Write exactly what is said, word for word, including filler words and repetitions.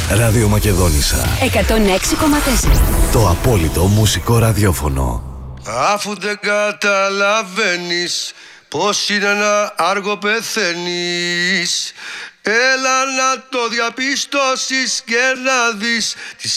Ράδιο Μακεδόνισσα εκατόν έξι κόμμα τέσσερα. Το απόλυτο μουσικό ραδιόφωνο. Αφού δεν καταλαβαίνεις πως είναι ένα άργο πεθαίνεις, έλα να το διαπιστώσεις και να δεις τι